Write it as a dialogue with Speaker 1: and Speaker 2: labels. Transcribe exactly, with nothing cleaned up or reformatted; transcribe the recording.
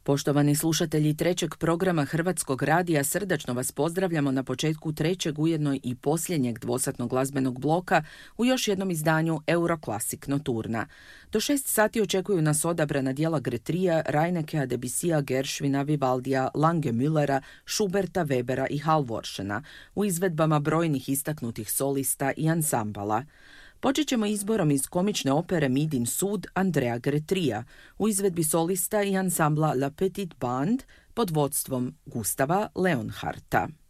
Speaker 1: Poštovani slušatelji trećeg programa Hrvatskog radija, srdačno vas pozdravljamo na početku trećeg, ujedno i posljednjeg dvosatnog glazbenog bloka u još jednom izdanju Euroclassic Nocturna. Do šest sati očekuju nas odabrana djela Gretria, Reinekea, Debussyja, Gershwina, Vivaldija, Lange-Müllera, Schuberta, Webera i Halvorssena u izvedbama brojnih istaknutih solista i ansambala. Počet ćemo izborom iz komične opere Midin sud Andrea Gretria u izvedbi solista i ansambla La Petite Bande pod vodstvom Gustava Leonhardta.